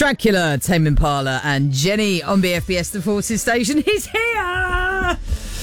Dracula, Tame Impala, and Jenny on BFBS, the Forces Station. He's here!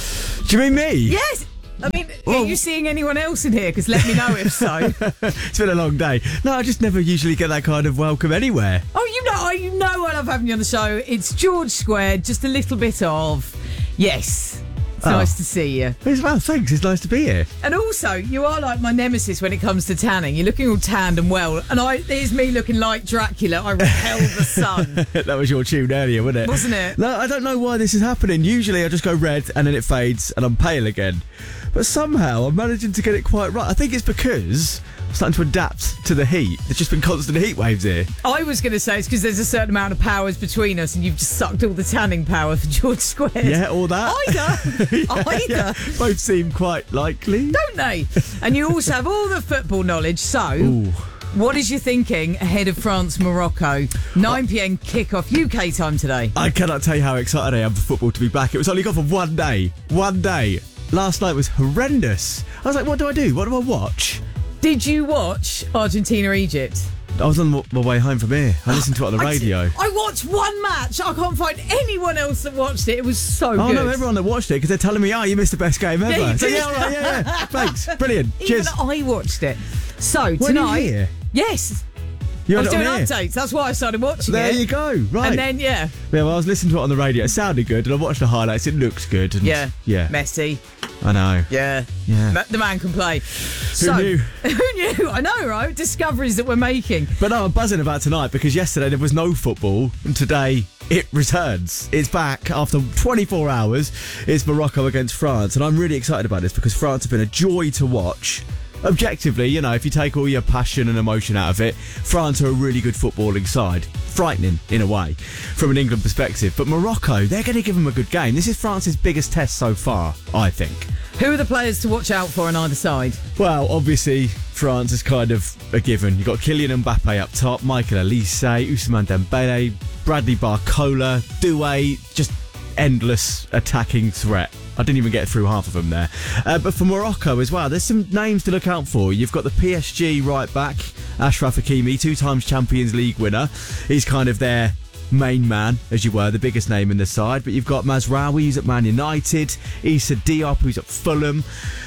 Do you mean me? Yes! I mean, are you seeing anyone else in here? Because let me know if so. It's been a long day. No, I just never usually get that kind of welcome anywhere. Oh, you know I love having you on the show. It's George Squared, just a little bit of... Yes. It's nice to see you. Well, thanks. It's nice to be here. And also, you are like my nemesis when it comes to tanning. You're looking all tanned and well. And there's me looking like Dracula. I repel the sun. That was your tune earlier, wasn't it? Wasn't it? No, I don't know why this is happening. Usually I just go red and then it fades and I'm pale again. But somehow I'm managing to get it quite right. I think it's because I'm starting to adapt to the heat. There's just been constant heat waves here. I was going to say it's because there's a certain amount of powers between us and you've just sucked all the tanning power for George Squared. Yeah, or that. Either. Yeah. Both seem quite likely. Don't they? And you also have all the football knowledge. So, what is your thinking ahead of France-Morocco? 9pm kickoff UK time today. I cannot tell you how excited I am for football to be back. It was only gone for one day. One day. Last night was horrendous. I was like, what do I do? What do I watch? Did you watch Argentina-Egypt? I was on my way home from here. I listened to it on the radio. I watched one match. I can't find anyone else that watched it. It was so good. Oh, no, everyone that watched it, because they're telling me, you missed the best game ever. Yeah, you did. All right, yeah. Thanks. Brilliant. Cheers. Even I watched it. So, When tonight... are you here? Yes. You I was had it doing on here? updates. That's why I started watching There it. you go. Right. And then, Yeah, well, I was listening to it on the radio. It sounded good, and I watched the highlights. It looks good. And Yeah. Yeah. Messi. I know. Yeah. Yeah. The man can play. Who knew? Who knew? I know, right? Discoveries that we're making. But no, I'm buzzing about tonight because yesterday there was no football and today it returns. It's back after 24 hours. It's Morocco against France and I'm really excited about this because France have been a joy to watch. Objectively, you know, if you take all your passion and emotion out of it, France are a really good footballing side. Frightening, in a way, from an England perspective. But Morocco, they're going to give them a good game. This is France's biggest test so far, I think. Who are the players to watch out for on either side? Well, obviously, France is kind of a given. You've got Kylian Mbappe up top, Michael Olise, Ousmane Dembele, Bradley Barcola, Doué, just endless attacking threat. I didn't even get through half of them there. But for Morocco as well, there's some names to look out for. You've got the PSG right back, Achraf Hakimi, 2 times Champions League winner. He's kind of their main man, as you were, the biggest name in the side. But you've got Mazraoui, who's at Man United, Issa Diop, who's at Fulham.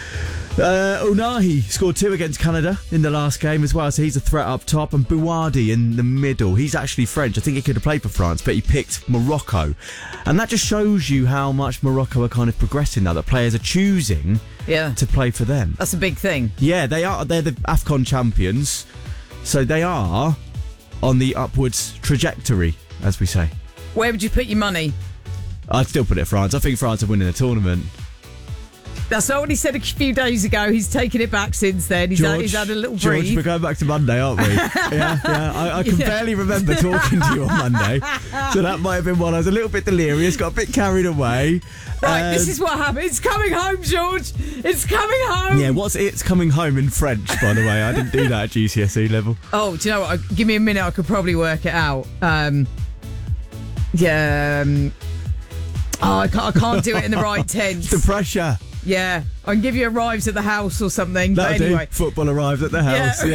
Unahi scored 2 against Canada in the last game as well, so he's a threat up top. And Bouardi in the middle. He's actually French. I think he could have played for France, but he picked Morocco. And that just shows you how much Morocco are kind of progressing now, that players are choosing to play for them. That's a big thing. Yeah, they are. They're the AFCON champions, so they are on the upwards trajectory, as we say. Where would you put your money? I'd still put it France. I think France are winning the tournament. That's not what he said a few days ago. He's taken it back since then. He's had a little breathe. George, we're going back to Monday, aren't we? I can barely remember talking to you on Monday. So that might have been one. I was a little bit delirious, got a bit carried away. Right, this is what happened. It's coming home, George. It's coming home. Yeah, what's it's coming home in French, by the way? I didn't do that at GCSE level. Oh, do you know what? Give me a minute. I could probably work it out. I can't do it in the right tense. The pressure. Yeah, I can give you arrives at the house or something. That'll but anyway, do. Football arrives at the house.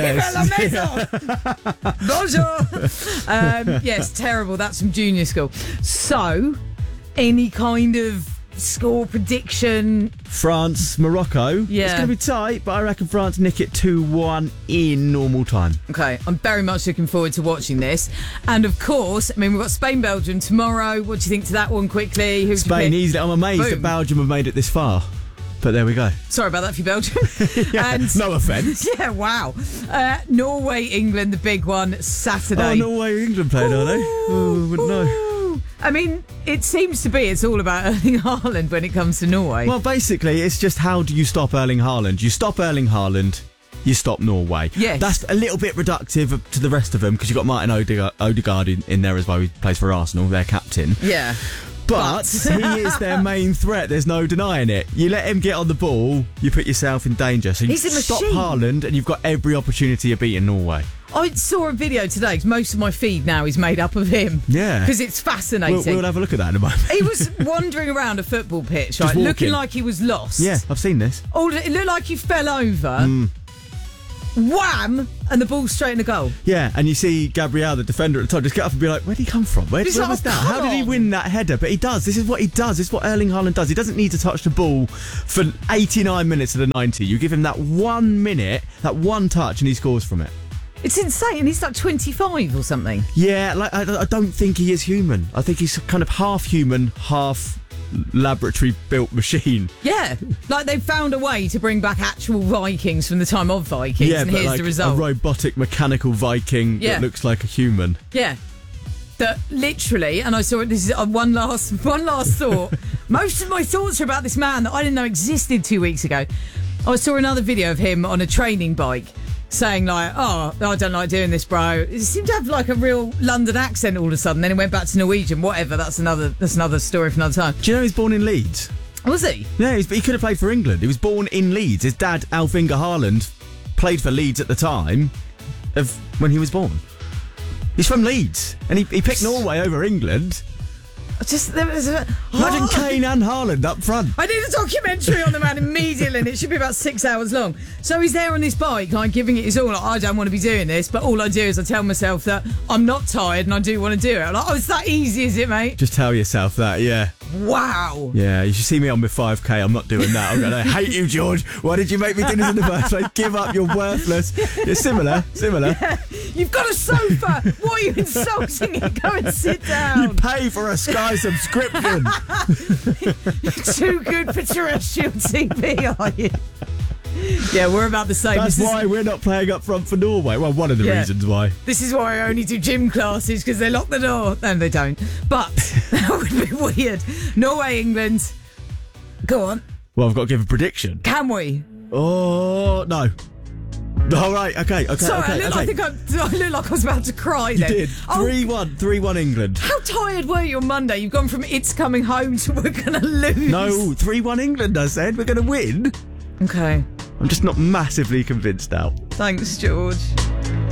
Yes. Bonjour. Yes, terrible. That's from junior school. So, any kind of score prediction? France, Morocco. Yeah. It's going to be tight, but I reckon France nick it 2-1 in normal time. Okay, I'm very much looking forward to watching this. And of course, I mean, we've got Spain-Belgium tomorrow. What do you think to that one quickly? Who'd Spain, you pick? easily. I'm amazed that Belgium have made it this far. But there we go. Sorry about that for you, Belgium. No offence. Yeah, wow. Norway, England, the big one, Saturday. Oh, Norway, England playing, are they? Oh, I wouldn't know. I mean, it seems to be it's all about Erling Haaland when it comes to Norway. Well, basically, it's just how do you stop Erling Haaland? You stop Erling Haaland, you stop Norway. Yes. That's a little bit reductive to the rest of them because you've got Martin Odegaard in there as well, who plays for Arsenal, their captain. Yeah. But he is their main threat. There's no denying it. You let him get on the ball, you put yourself in danger. So you He's a stop machine. Haaland and you've got every opportunity of beating Norway. I saw a video today because most of my feed now is made up of him. Yeah. Because it's fascinating. We'll have a look at that in a moment. He was wandering around a football pitch, right, walking. looking like he was lost. Yeah, I've seen this. Oh, it looked like he fell over. wham, and the ball's straight in the goal. Yeah, and you see Gabriel, the defender at the top, just get up and be like, where'd he come from? Where was that? How did he win that header? But he does. This is what he does. This is what Erling Haaland does. He doesn't need to touch the ball for 89 minutes of the 90. You give him that 1 minute, that one touch, and he scores from it. It's insane. He's like 25 or something. Yeah, like I don't think he is human. I think he's kind of half human, half laboratory-built machine. Yeah, like they've found a way to bring back actual Vikings from the time of Vikings, Yeah, and but here's like the result. a robotic, mechanical Viking that looks like a human. Yeah. That literally, and I saw it, this is one last thought. Most of my thoughts are about this man that I didn't know existed 2 weeks ago. I saw another video of him on a training bike saying like, oh, I don't like doing this, bro. He seemed to have like a real London accent all of a sudden. Then he went back to Norwegian, whatever. That's another story for another time. Do you know he's born in Leeds? Was he? Yeah, he could have played for England. He was born in Leeds. His dad, Alf-Inge Haaland, played for Leeds at the time of when he was born. He's from Leeds, and he picked Norway over England. Imagine Kane and Haaland up front. I need a documentary on the man immediately, and it should be about 6 hours long. So he's there on this bike, like giving it his all. Like, I don't want to be doing this, but all I do is I tell myself that I'm not tired and I do want to do it. I'm like, oh, it's that easy, is it, mate? Just tell yourself that, yeah. Wow. Yeah, you should see me on my 5K. I'm not doing that. I'm going to hate you, George. Why did you make me do this in the first place? Give up, you're worthless. It's similar. Yeah. You've got a sofa. Why are you insulting it? Go and sit down. You pay for a Sky subscription. You're too good for terrestrial TV, are you? Yeah, we're about the same. That's why we're not playing up front for Norway. Well, one of the reasons why. This is why I only do gym classes, because they lock the door. No, they don't. But that would be weird. Norway, England. Go on. Well, I've got to give a prediction. Can we? Oh, no. All right, okay. Sorry, I think I looked like I was about to cry then. You did. 3-1 England. How tired were you on Monday? You've gone from it's coming home to we're going to lose. No, 3-1 England, I said. We're going to win. Okay. I'm just not massively convinced now. Thanks, George.